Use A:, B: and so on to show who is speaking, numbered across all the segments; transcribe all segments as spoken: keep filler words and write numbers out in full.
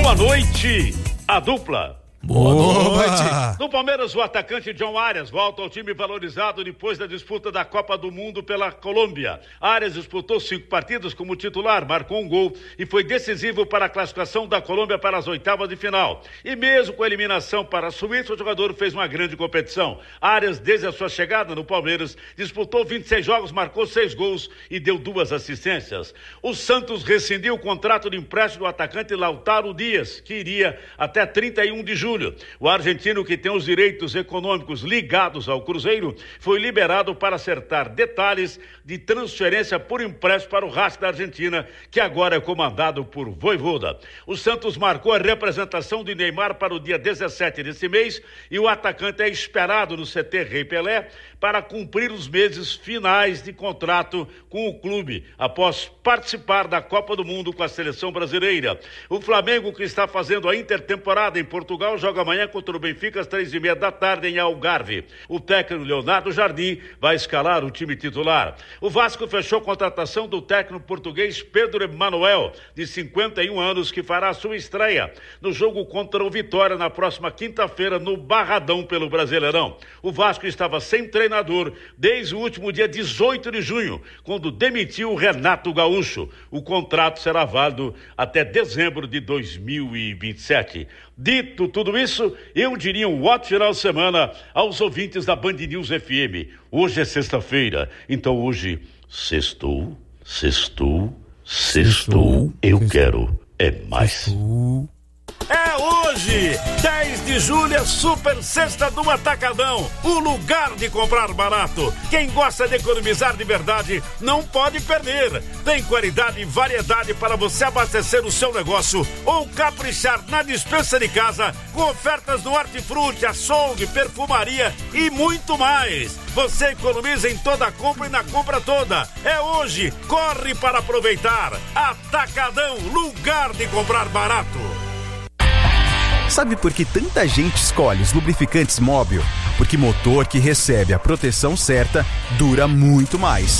A: Boa noite, a dupla.
B: Boa noite.
A: No Palmeiras, o atacante John Arias volta ao time valorizado depois da disputa da Copa do Mundo pela Colômbia. Arias disputou cinco partidas como titular, marcou um gol e foi decisivo para a classificação da Colômbia para as oitavas de final. E mesmo com a eliminação para a Suíça, o jogador fez uma grande competição. Arias, desde a sua chegada no Palmeiras, disputou vinte e seis jogos, marcou seis gols e deu duas assistências. O Santos rescindiu o contrato de empréstimo do atacante Lautaro Dias, que iria até trinta e um de julho. O argentino, que tem os direitos econômicos ligados ao Cruzeiro, foi liberado para acertar detalhes de transferência por empréstimo para o Racing da Argentina, que agora é comandado por Vojvoda. O Santos marcou a representação de Neymar para o dia dezessete desse mês e o atacante é esperado no C T Rei Pelé para cumprir os meses finais de contrato com o clube, após participar da Copa do Mundo com a seleção brasileira. O Flamengo, que está fazendo a intertemporada em Portugal, joga amanhã contra o Benfica às três e meia da tarde em Algarve. O técnico Leonardo Jardim vai escalar o time titular. O Vasco fechou a contratação do técnico português Pedro Emanuel, de cinquenta e um anos, que fará sua estreia no jogo contra o Vitória na próxima quinta-feira no Barradão pelo Brasileirão. O Vasco estava sem treinador desde o último dia dezoito de junho, quando demitiu o Renato Gaúcho. O contrato será válido até dezembro de dois mil e vinte e sete. Dito tudo isso, eu diria um ótimo final de semana aos ouvintes da Band News F M. Hoje é sexta-feira, então hoje, sextou, sextou, sextou, eu quero é mais. É hoje, dez de julho, é Super Sexta do Atacadão, o lugar de comprar barato. Quem gosta de economizar de verdade não pode perder. Tem qualidade e variedade para você abastecer o seu negócio ou caprichar na despensa de casa com ofertas no hortifruti, açougue, perfumaria e muito mais. Você economiza em toda a compra e na compra toda. É hoje, corre para aproveitar. Atacadão, lugar de comprar barato.
C: Sabe por que tanta gente escolhe os lubrificantes Móbil? Porque motor que recebe a proteção certa dura muito mais.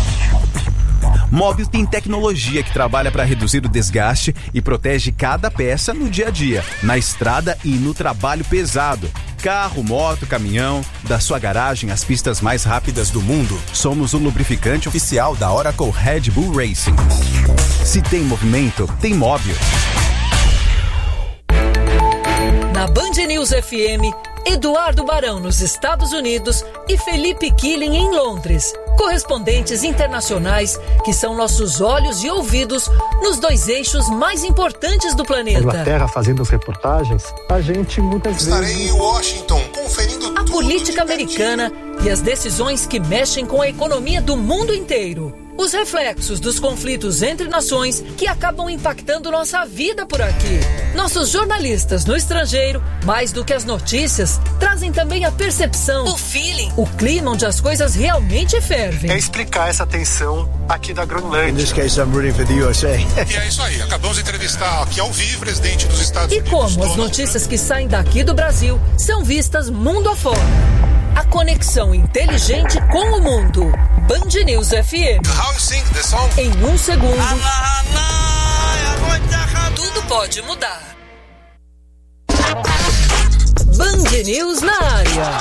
C: Móbil tem tecnologia que trabalha para reduzir o desgaste e protege cada peça no dia a dia, na estrada e no trabalho pesado. Carro, moto, caminhão, da sua garagem às pistas mais rápidas do mundo. Somos o lubrificante oficial da Oracle Red Bull Racing. Se tem movimento, tem Móbil.
D: Na Band News F M, Eduardo Barão nos Estados Unidos e Felipe Killing em Londres. Correspondentes internacionais que são nossos olhos e ouvidos nos dois eixos mais importantes do planeta.
E: Inglaterra fazendo as reportagens, a gente muitas
F: Estarei
E: vezes...
F: Estarei em Washington conferindo
D: a
F: tudo
D: política americana e as decisões que mexem com a economia do mundo inteiro. Os reflexos dos conflitos entre nações que acabam impactando nossa vida por aqui. Nossos jornalistas no estrangeiro, mais do que as notícias, trazem também a percepção, o feeling, o clima onde as coisas realmente fervem.
E: É explicar essa tensão aqui da Groenlândia.
G: In this case, I'm rooting for the U S A.
F: E é isso aí, acabamos de entrevistar aqui ao vivo o presidente dos Estados
D: e
F: Unidos.
D: E como as notícias que saem daqui do Brasil são vistas mundo afora. A conexão inteligente com o mundo. Band News F M.
F: How you sing the song?
D: Em um segundo, tudo pode mudar. Band News na área.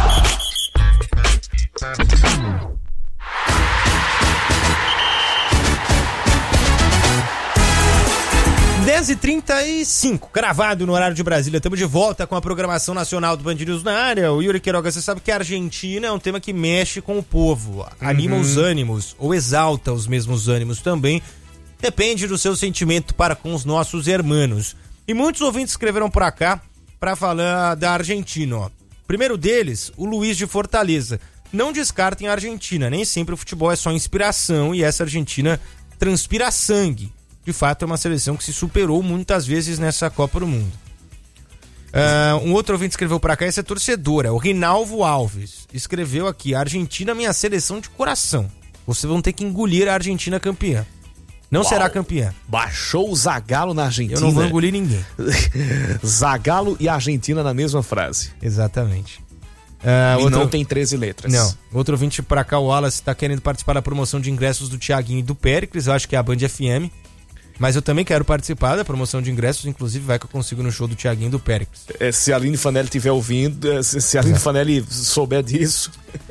B: dez e trinta e cinco, gravado no horário de Brasília. Estamos de volta com a programação nacional do Band News na área. O Yuri Queiroga, você sabe que a Argentina é um tema que mexe com o povo, anima uhum. os ânimos, ou exalta os mesmos ânimos também. Depende do seu sentimento para com os nossos hermanos. E muitos ouvintes escreveram por cá para falar da Argentina. Ó. Primeiro deles, o Luiz de Fortaleza. Não descartem a Argentina, nem sempre o futebol é só inspiração e essa Argentina transpira sangue. De fato, é uma seleção que se superou muitas vezes nessa Copa do Mundo. Uh, um outro ouvinte escreveu para cá, esse é torcedor, é o Rinalvo Alves. Escreveu aqui, a Argentina é minha seleção de coração. Vocês vão ter que engolir a Argentina campeã. Não Uau. será campeã.
H: Baixou o Zagallo na Argentina.
B: Eu não vou engolir ninguém.
H: Zagallo e Argentina na mesma frase.
B: Exatamente.
H: Uh, e outro... não tem treze letras.
B: Não. Outro ouvinte para cá, o Wallace, está querendo participar da promoção de ingressos do Thiaguinho e do Péricles. Eu acho que é a Band F M. Mas eu também quero participar da promoção de ingressos, inclusive vai que eu consigo no show do Thiaguinho e do Péricles.
H: É, se a Aline Fanelli estiver ouvindo, se, se a Aline é. Fanelli souber disso...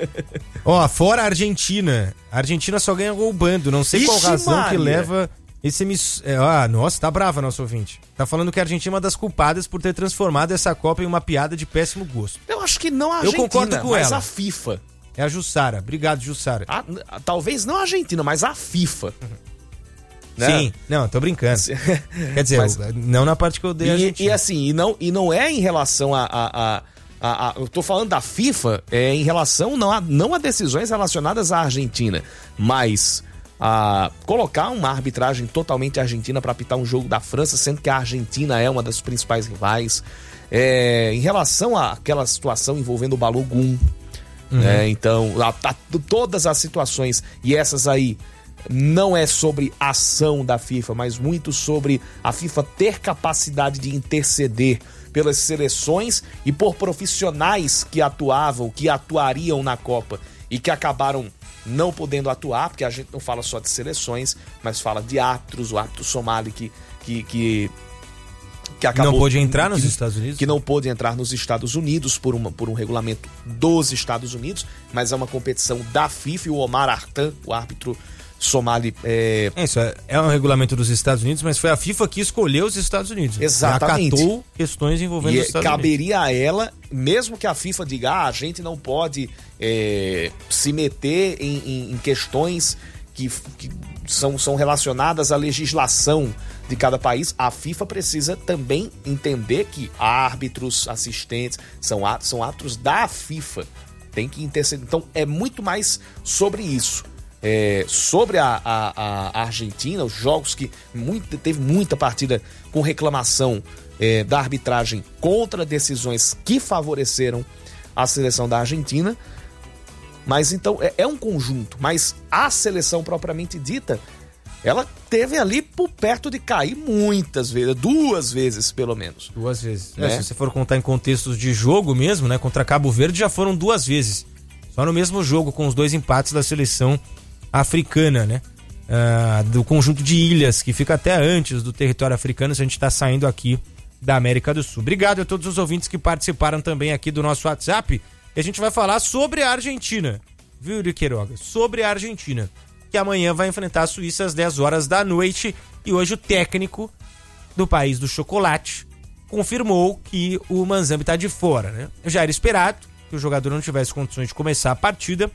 B: Ó, fora a Argentina. A Argentina só ganha roubando, não sei Ixi, qual razão Maria. que leva... Esse miss... é, ah, nossa, tá brava nosso ouvinte. Tá falando que a Argentina é uma das culpadas por ter transformado essa Copa em uma piada de péssimo gosto.
H: Eu acho que não a Argentina,
B: eu concordo com
H: mas
B: ela.
H: a FIFA.
B: É a Jussara. Obrigado, Jussara.
H: A, a, talvez não a Argentina, mas a FIFA.
B: Uhum. Né? Sim, não, tô brincando. Quer dizer, mas, eu, não na parte que eu dei a Argentina.
H: E assim, e não, e não é em relação a... a, a, a, a eu tô falando da FIFA, é em relação não a, não a decisões relacionadas à Argentina, mas... a colocar uma arbitragem totalmente argentina para apitar um jogo da França, sendo que a Argentina é uma das principais rivais. É, em relação àquela situação envolvendo o Balogun, uhum. né, então, a, a, todas as situações, e essas aí não é sobre ação da FIFA, mas muito sobre a FIFA ter capacidade de interceder pelas seleções e por profissionais que atuavam, que atuariam na Copa e que acabaram não podendo atuar, porque a gente não fala só de seleções, mas fala de árbitros, o árbitro somali que, que, que, que acabou...
B: Não pôde entrar
H: que,
B: nos Estados Unidos?
H: Que não pôde entrar nos Estados Unidos por, uma, por um regulamento dos Estados Unidos, mas é uma competição da FIFA e o Omar Artan, o árbitro somali... É...
B: É, isso é, é um regulamento dos Estados Unidos, mas foi a FIFA que escolheu os Estados Unidos.
H: Exatamente.
B: Acatou questões envolvendo
H: e
B: os Estados
H: caberia
B: Unidos.
H: a ela, mesmo que a FIFA diga, ah, a gente não pode é, se meter em, em, em questões que, que são, são relacionadas à legislação de cada país, a FIFA precisa também entender que árbitros, assistentes, são atos, são atos da FIFA. Tem que interceder. Então é muito mais sobre isso. É, sobre a, a, a Argentina, os jogos que muito, teve muita partida com reclamação é, da arbitragem contra decisões que favoreceram a seleção da Argentina, mas então é, é um conjunto, mas a seleção propriamente dita, ela teve ali por perto de cair muitas vezes, duas vezes pelo menos.
B: Duas vezes.
H: É.
B: É, se você for contar em contextos de jogo mesmo, né, contra Cabo Verde já foram duas vezes, só no mesmo jogo com os dois empates da seleção africana, né? Uh, do conjunto de ilhas que fica até antes do território africano, se a gente está saindo aqui da América do Sul. Obrigado a todos os ouvintes que participaram também aqui do nosso WhatsApp. E a gente vai falar sobre a Argentina, viu, Yuri Queiroga? Sobre a Argentina, que amanhã vai enfrentar a Suíça às dez horas da noite. E hoje o técnico do país do chocolate confirmou que o Manzambi está de fora, né? Já era esperado que o jogador não tivesse condições de começar a partida,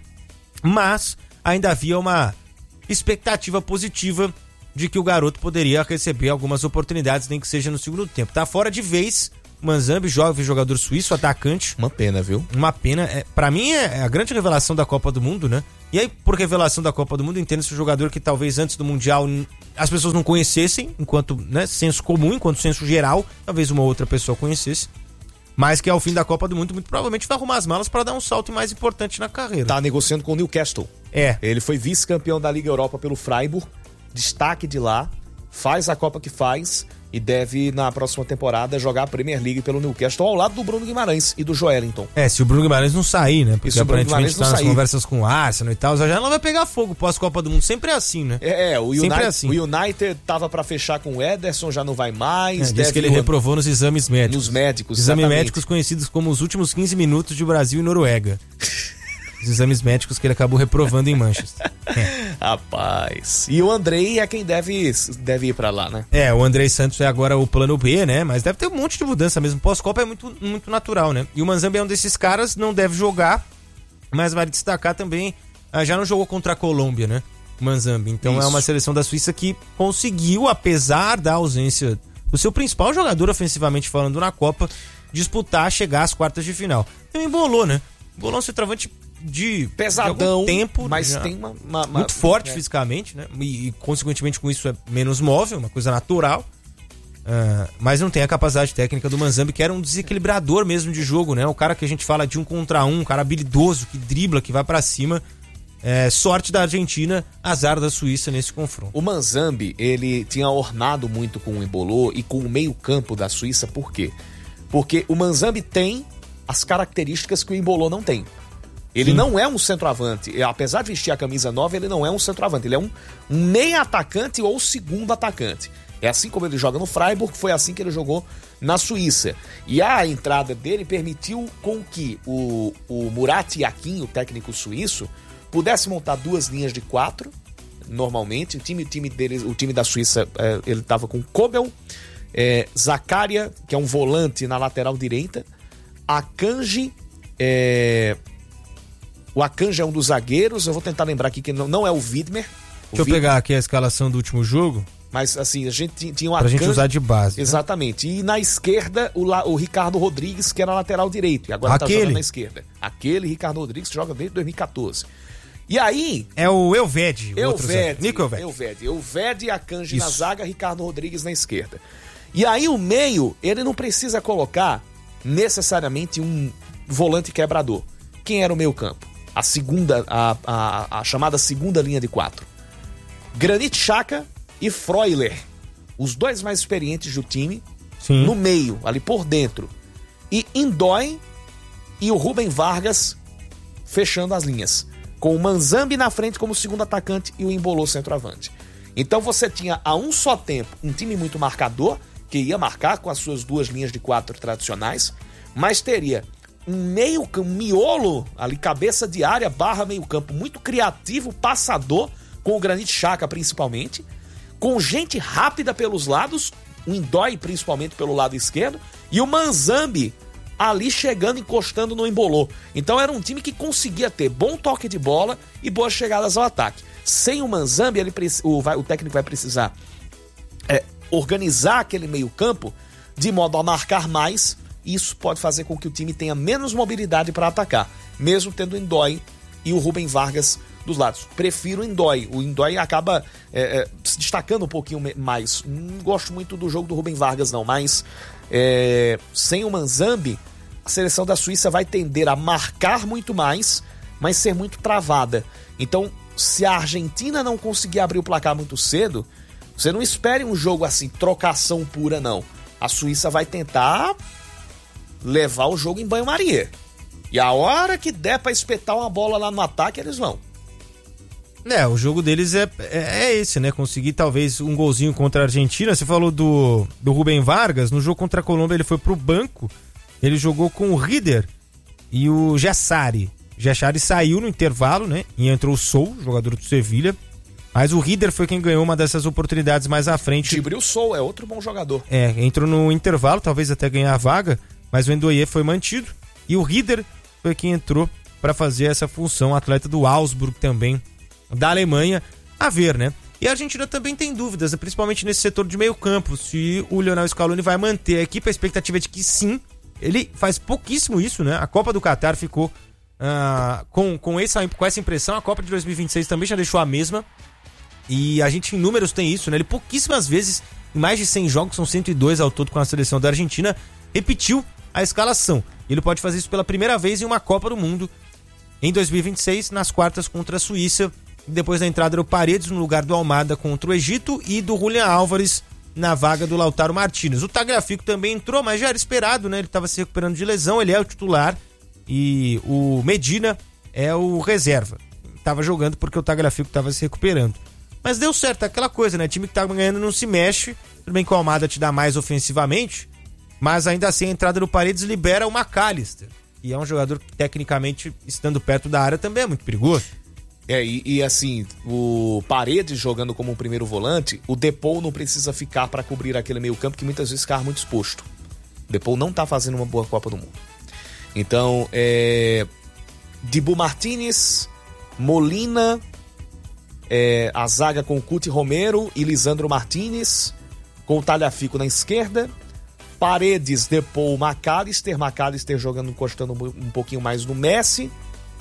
B: mas ainda havia uma expectativa positiva de que o garoto poderia receber algumas oportunidades, nem que seja no segundo tempo. Tá fora de vez, Manzambi, jovem jogador suíço, atacante.
H: Uma pena, viu?
B: Uma pena. É, pra mim é a grande revelação da Copa do Mundo, né? E aí, por revelação da Copa do Mundo, entende-se o jogador que talvez antes do Mundial as pessoas não conhecessem, enquanto, né, senso comum, enquanto senso geral, talvez uma outra pessoa conhecesse. Mas que ao fim da Copa do Mundo, muito provavelmente vai arrumar as malas para dar um salto mais importante na carreira.
H: Tá negociando com o Newcastle.
B: É.
H: Ele foi vice-campeão da Liga Europa pelo Freiburg, destaque de lá, faz a Copa que faz e deve, na próxima temporada, jogar a Premier League pelo Newcastle ao lado do Bruno Guimarães e do Joelinton.
B: É, se o Bruno Guimarães não sair, né? Porque aparentemente tá nas
H: sair.
B: conversas com o Arsenal e tal, já ela vai pegar fogo pós-Copa do Mundo. Sempre é assim, né?
H: É, é o, United,
B: é assim.
H: o United tava pra fechar com o Ederson, já não vai mais.
B: É, diz que ele reprovou nos exames médicos.
H: Nos médicos,
B: Exames
H: exatamente.
B: médicos conhecidos como os últimos quinze minutos de Brasil e Noruega. Os exames médicos que ele acabou reprovando em Manchester. É.
H: Rapaz. E o Andrei é quem deve, deve ir pra lá, né?
B: É, o Andrei Santos é agora o plano B, né? Mas deve ter um monte de mudança mesmo. Pós-Copa é muito, muito natural, né? E o Manzambi é um desses caras, não deve jogar, mas vai destacar também. Ah, já não jogou contra a Colômbia, né? O Manzambi. Então Isso. É uma seleção da Suíça que conseguiu, apesar da ausência do seu principal jogador, ofensivamente falando, na Copa, disputar, chegar às quartas de final. Então embolou, né? Embolou um centroavante de
H: pesadão,
B: de tempo,
H: mas
B: já,
H: tem uma, uma, uma
B: muito forte
H: é.
B: fisicamente, né? E, e consequentemente com isso é menos móvel, uma coisa natural. Uh, mas não tem a capacidade técnica do Manzambi, que era um desequilibrador mesmo de jogo, né? O cara que a gente fala de um contra um, um cara habilidoso, que dribla, que vai pra cima. É, sorte da Argentina, azar da Suíça nesse confronto.
H: O Manzambi, ele tinha ornado muito com o Embolô e com o meio campo da Suíça, por quê? Porque o Manzambi tem as características que o Embolô não tem. Ele
B: Sim.
H: não é um centroavante. Apesar de vestir a camisa nova, ele não é um centroavante. Ele é um, um meia atacante ou segundo atacante. É assim como ele joga no Freiburg, foi assim que ele jogou na Suíça. E a entrada dele permitiu com que o, o Murat Yakin, o técnico suíço, pudesse montar duas linhas de quatro, normalmente. O time, o time, dele, o time da Suíça, é, ele estava com Kobel, é, Zakaria, que é um volante na lateral direita, Akanji, é, o Akanji é um dos zagueiros, eu vou tentar lembrar aqui que não, não é o Widmer. O
B: Deixa
H: Widmer,
B: eu pegar aqui a escalação do último jogo.
H: Mas assim, a gente tinha um
B: Pra
H: Akanji,
B: gente usar de base.
H: exatamente. Né? E na esquerda, o, la, o Ricardo Rodrigues, que era lateral direito. E agora
B: Aquele.
H: tá jogando na esquerda. Aquele Ricardo Rodrigues que joga desde dois mil e catorze. E aí...
B: É o Elved. o outro zagueiro.
H: Elved.
B: Nico Elved.
H: Elved. Elved, Akanji
B: Isso.
H: na zaga, Ricardo Rodrigues na esquerda. E aí o meio, ele não precisa colocar necessariamente um volante quebrador. Quem era o meio campo? A segunda, a, a, a chamada segunda linha de quatro. Granit Xhaka e Freuler. Os dois mais experientes do time,
B: Sim.
H: no meio, ali por dentro. E Indói e o Rubem Vargas fechando as linhas. Com o Manzambi na frente como segundo atacante e o Embolou centroavante. Então você tinha a um só tempo um time muito marcador, que ia marcar com as suas duas linhas de quatro tradicionais, mas teria um meio um miolo, ali cabeça de área, barra meio campo, muito criativo, passador, com o Granit Xhaka principalmente, com gente rápida pelos lados, o Indói principalmente pelo lado esquerdo, e o Manzambi ali chegando, encostando no Embolou. Então era um time que conseguia ter bom toque de bola e boas chegadas ao ataque. Sem o Manzambi, ele, o, vai, o técnico vai precisar é, organizar aquele meio campo de modo a marcar mais, e isso pode fazer com que o time tenha menos mobilidade para atacar, mesmo tendo o Indói e o Rubem Vargas dos lados. Prefiro o Indói. O Indói acaba é, é, se destacando um pouquinho mais. Não gosto muito do jogo do Rubem Vargas, não, mas é, sem o Manzambi, a seleção da Suíça vai tender a marcar muito mais, mas ser muito travada. Então, se a Argentina não conseguir abrir o placar muito cedo, você não espere um jogo assim, trocação pura, não. A Suíça vai tentar levar o jogo em banho-maria. E a hora que der pra espetar uma bola lá no ataque, eles vão.
B: É, o jogo deles é, é, é esse, né? Conseguir talvez um golzinho contra a Argentina. Você falou do, do Rubem Vargas. No jogo contra a Colômbia ele foi pro banco. Ele jogou com o Rieder e o Jassari. Jassari saiu no intervalo, né? E entrou o Sou, jogador do Sevilha. Mas o Rieder foi quem ganhou uma dessas oportunidades mais à frente.
H: Gibril Sou é outro bom jogador.
B: É, entrou no intervalo, talvez até ganhar a vaga. Mas o Ndoye foi mantido. E o Rieder foi quem entrou para fazer essa função. Atleta do Augsburg também, da Alemanha, a ver, né? E a Argentina também tem dúvidas, né? Principalmente nesse setor de meio campo, se o Lionel Scaloni vai manter a equipe. A expectativa é de que sim. Ele faz pouquíssimo isso, né? A Copa do Catar ficou uh, com, com, essa, com essa impressão. A Copa de dois mil e vinte e seis também já deixou a mesma. E a gente em números tem isso, né? Ele pouquíssimas vezes, em mais de cem jogos, são cento e dois ao todo com a seleção da Argentina, repetiu a escalação. Ele pode fazer isso pela primeira vez em uma Copa do Mundo em dois mil e vinte e seis, nas quartas contra a Suíça. Depois da entrada do Paredes no lugar do Almada contra o Egito e do Julián Álvares na vaga do Lautaro Martínez. O Tagliafico também entrou, mas já era esperado, né? Ele estava se recuperando de lesão, ele é o titular e o Medina é o reserva. Estava jogando porque o Tagliafico estava se recuperando. Mas deu certo, aquela coisa, né? O time que tá ganhando não se mexe. Tudo bem que o Almada te dá mais ofensivamente, mas ainda assim a entrada do Paredes libera o McAllister. E é um jogador que, tecnicamente, estando perto da área, também é muito perigoso.
H: É, e, e assim, o Paredes jogando como um primeiro volante, o Depou não precisa ficar para cobrir aquele meio campo que muitas vezes fica muito exposto. O Depou não tá fazendo uma boa Copa do Mundo. Então, é... Dibu Martínez, Molina, é... a zaga com o Cuti Romero e Lisandro Martínez, com o Tagliafico na esquerda, Paredes, Depou, McAllister, McAllister jogando, encostando um pouquinho mais no Messi,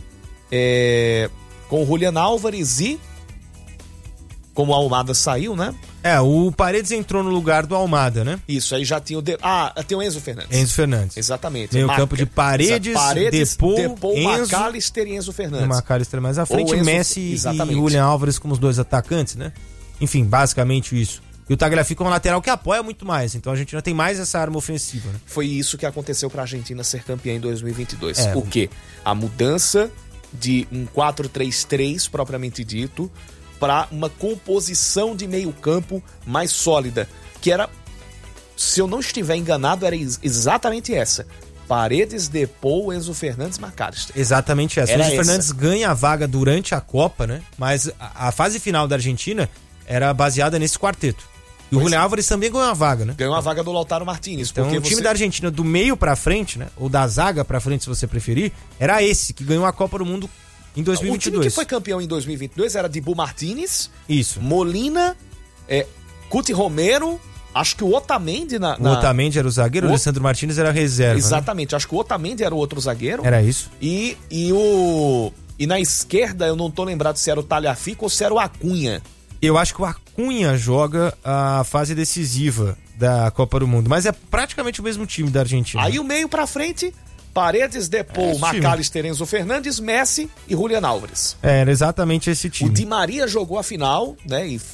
H: é... com o Julián Álvares e, como o Almada saiu, né?
B: É, o Paredes entrou no lugar do Almada, né?
H: Isso, aí já tinha o... De... Ah, tem o Enzo Fernandes.
B: Enzo Fernandes.
H: Exatamente.
B: Meio
H: Marca.
B: campo de Paredes,
H: Paredes
B: Depou,
H: Depou
B: Enzo,
H: McAllister e Enzo Fernandes.
B: O McAllister mais à frente,
H: Enzo...
B: Messi
H: Exatamente.
B: e Julián Álvares como os dois atacantes, né? Enfim, basicamente isso. E o Tagliafico é um lateral que apoia muito mais, então a Argentina tem mais essa arma ofensiva, né?
H: Foi isso que aconteceu para a Argentina ser campeã em dois mil e vinte e dois.
B: É,
H: o quê? A mudança de um quatro três três propriamente dito para uma composição de meio campo mais sólida, que era, se eu não estiver enganado, era ex- exatamente essa. Paredes, Depou, Enzo Fernandes, McAllister.
B: Exatamente essa.
H: Era
B: O Enzo
H: essa.
B: Fernandes ganha a vaga durante a Copa, né? Mas a, a fase final da Argentina era baseada nesse quarteto. E o
H: Pois
B: Julián
H: é.
B: Álvares também ganhou a vaga, né?
H: Ganhou a vaga do Lautaro Martinez.
B: Então
H: porque
B: o time
H: você...
B: da Argentina do meio pra frente, né? Ou da zaga pra frente, se você preferir, era esse que ganhou a Copa do Mundo em dois mil e vinte e dois.
H: O time que foi campeão em dois mil e vinte e dois era Dibu Martinez,
B: Isso.
H: Molina, é, Cuti Romero, acho que o Otamendi na...
B: O
H: na...
B: Otamendi era o zagueiro, o
H: O-
B: Alessandro Martínez era a reserva.
H: Exatamente, acho que o Otamendi era o outro zagueiro.
B: Né? Era isso.
H: E, e o... E na esquerda, eu não tô lembrado se era o Talhafico ou se era o Acunha.
B: Eu acho que o Acunha joga a fase decisiva da Copa do Mundo, mas é praticamente o mesmo time da Argentina.
H: Aí o meio pra frente, Paredes, Depou,
B: É esse time.
H: McAllister, Enzo Fernandes, Messi e Julián Álvares.
B: É, era exatamente esse
H: O
B: time.
H: Di Maria jogou a final, né? E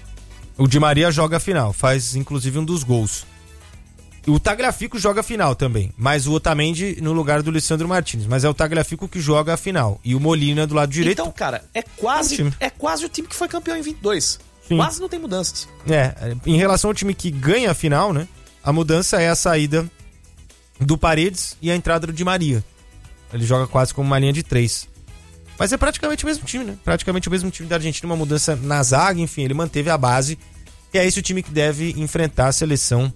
B: O Di Maria joga a final, faz inclusive um dos gols. O Tagliafico joga a final também, mas o Otamendi no lugar do Lisandro Martínez. Mas é o Tagliafico que joga a final. E o Molina do lado direito.
H: Então, cara, é quase,
B: É o time.
H: é quase o time que foi campeão em vinte e dois.
B: Sim.
H: Quase não tem mudanças.
B: É, em relação ao time que ganha a final, né? A mudança é a saída do Paredes e a entrada do Di Maria. Ele joga quase como uma linha de três. Mas é praticamente o mesmo time, né? Praticamente o mesmo time da Argentina, uma mudança na zaga, enfim, ele manteve a base. E é esse o time que deve enfrentar a seleção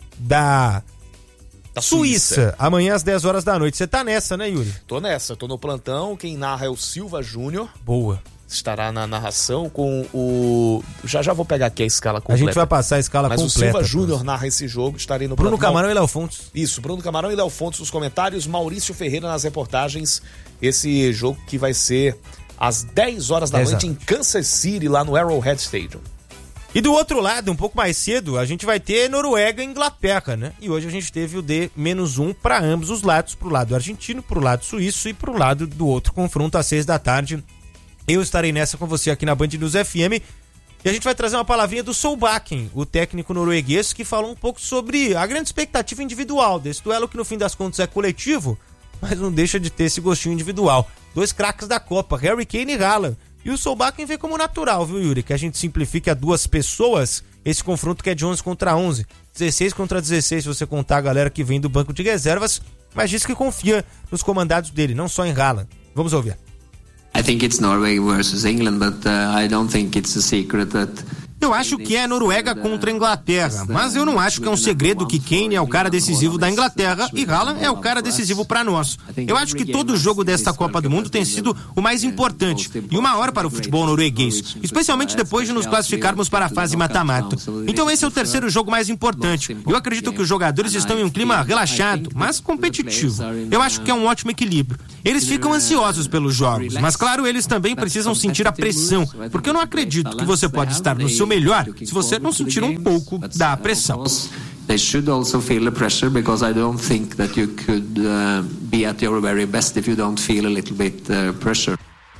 B: da,
H: Da
B: Suíça.
H: Suíça.
B: Amanhã às dez horas da noite. Você tá nessa, né, Yuri?
H: Tô nessa, tô no plantão. Quem narra é o Silva Júnior.
B: Boa.
H: Estará na narração com o... Já já vou pegar aqui a escala completa.
B: A gente vai passar a escala
H: Mas
B: completa.
H: o Silva
B: pra
H: Júnior
B: você.
H: narra esse jogo. Estarei no
B: Bruno
H: plantão.
B: Camarão e Léo Fontes.
H: Isso, Bruno Camarão e Léo Fontes nos comentários, Maurício Ferreira nas reportagens. Esse jogo que vai ser às dez horas da
B: Exato.
H: noite em Kansas City, lá no Arrowhead Stadium.
B: E do outro lado, um pouco mais cedo, a gente vai ter Noruega e Inglaterra, né? E hoje a gente teve o D menos um para ambos os lados, pro lado argentino, pro lado suíço e pro lado do outro confronto às seis da tarde. Eu estarei nessa com você aqui na Band News F M. E a gente vai trazer uma palavrinha do Solbakken, o técnico norueguês, que falou um pouco sobre a grande expectativa individual desse duelo, que no fim das contas é coletivo, mas não deixa de ter esse gostinho individual. Dois craques da Copa, Harry Kane e Haaland. E o Solbakken vê como natural, viu, Yuri? Que a gente simplifique a duas pessoas esse confronto que é de onze contra onze. dezesseis contra dezesseis, se você contar a galera que vem do banco de reservas, mas diz que confia nos comandados dele, não só em Haaland. Vamos ouvir.
I: I think it's Norway versus England, but uh, I don't think it's a secret that
J: Eu acho que é Noruega contra a Inglaterra, mas eu não acho que é um segredo que Kane é o cara decisivo da Inglaterra e Haaland é o cara decisivo para nós. Eu acho que todo jogo desta Copa do Mundo tem sido o mais importante e o maior para o futebol norueguês, especialmente depois de nos classificarmos para a fase mata-mata. Então esse é o terceiro jogo mais importante. Eu acredito que os jogadores estão em um clima relaxado, mas competitivo. Eu acho que é um ótimo equilíbrio. Eles ficam ansiosos pelos jogos, mas claro, eles também precisam sentir a pressão, porque eu não acredito que você pode estar no seu melhor se você não sentir um pouco da pressão.
I: they should also feel the pressure, because I don't think that you could uh, be at your very best if you don't feel a little bit uh, pressure.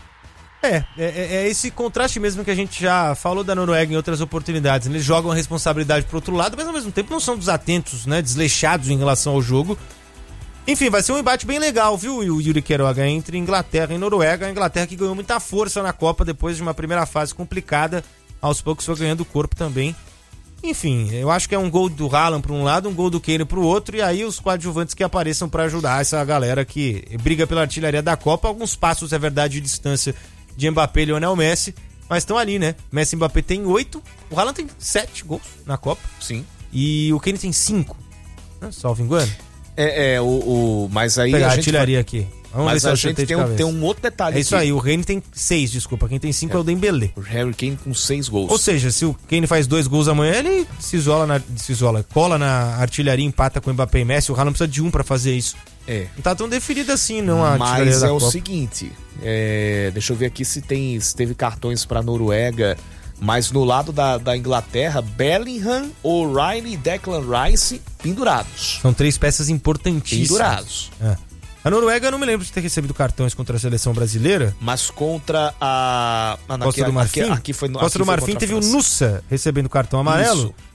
B: É, é, é esse contraste mesmo que a gente já falou da Noruega em outras oportunidades. Eles jogam a responsabilidade pro outro lado, mas ao mesmo tempo não são desatentos, né? Desleixados em relação ao jogo. Enfim, vai ser um embate bem legal, viu, Yuri Queiroga, entre Inglaterra e Noruega. A Inglaterra que ganhou muita força na Copa depois de uma primeira fase complicada. Aos poucos foi ganhando corpo também. Enfim, eu acho que é um gol do Haaland para um lado, um gol do Kane para o outro, e aí os coadjuvantes que apareçam para ajudar essa galera que briga pela artilharia da Copa. Alguns passos, é verdade, de distância de Mbappé e Lionel Messi, mas estão ali, né? Messi e Mbappé tem oito, o Haaland tem sete gols na Copa.
H: Sim.
B: E o Kane tem cinco, né? Salvo engano.
H: É, é o, o, mas aí
B: Vou pegar
H: a
B: a
H: gente
B: artilharia
H: vai...
B: aqui. Vamos
H: mas
B: ver se
H: a
B: eu
H: gente
B: acertei de
H: tem um,
B: cabeça.
H: tem um outro detalhe
B: É isso
H: aqui.
B: aí, o Kane tem seis, desculpa. Quem tem cinco é, é o Dembélé.
H: O Harry Kane com seis gols.
B: Ou seja, se o Kane faz dois gols amanhã, ele se isola, na, se isola, cola na artilharia, empata com o Mbappé e Messi. O Haaland precisa de um pra fazer isso.
H: É.
B: Não tá tão definido assim, não, a artilharia
H: Mas
B: da
H: é o
B: Copa.
H: seguinte, é, deixa eu ver aqui se, tem, se teve cartões pra Noruega, mas no lado da, da Inglaterra, Bellingham, O'Reilly e Declan Rice pendurados.
B: São três peças importantíssimas.
H: Pendurados.
B: É. A Noruega, eu não me lembro de ter recebido cartões contra a seleção brasileira.
H: Mas contra a... Ah,
B: Costa do Marfim?
H: Aqui, aqui foi,
B: Costa
H: aqui
B: do
H: foi
B: Marfim
H: contra a
B: teve o
H: França.
B: Nussa recebendo cartão amarelo.
H: Isso.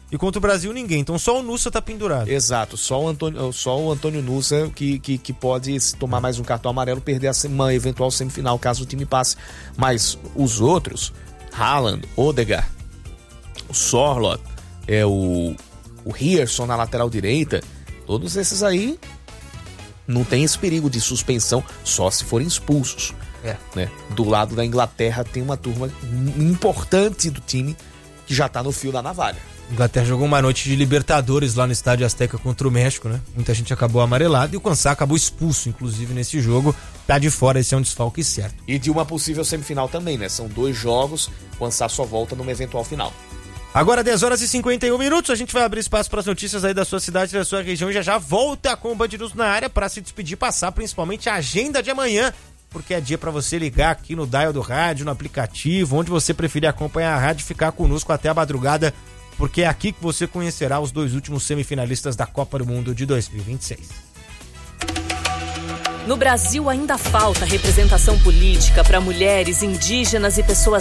B: E contra o Brasil, ninguém. Então só o Nussa tá pendurado.
H: Exato, só o Antônio, só o Antônio Nussa que, que, que pode tomar mais um cartão amarelo, perder uma eventual semifinal, caso o time passe. Mas os outros, Haaland, Odegaard, o Sorloth, é, o, o Rierson na lateral direita, todos esses aí não tem esse perigo de suspensão, só se forem expulsos.
B: É.
H: Né? Do lado da Inglaterra tem uma turma importante do time que já tá no fio da navalha.
B: A Inglaterra jogou uma noite de Libertadores lá no Estádio Azteca contra o México, né? Muita gente acabou amarelado e o Quansah acabou expulso, inclusive, nesse jogo. Tá de fora, esse é um desfalque certo.
H: E de uma possível semifinal também, né? São dois jogos, o Quansah só volta numa eventual final.
B: Agora dez horas e cinquenta e um minutos, a gente vai abrir espaço para as notícias aí da sua cidade, da sua região e já já volta com o Band News na área para se despedir, passar principalmente a agenda de amanhã, porque é dia para você ligar aqui no dial do rádio, no aplicativo, onde você preferir acompanhar a rádio e ficar conosco até a madrugada, porque é aqui que você conhecerá os dois últimos semifinalistas da Copa do Mundo de dois mil e vinte e seis.
K: No Brasil ainda falta representação política para mulheres, indígenas e pessoas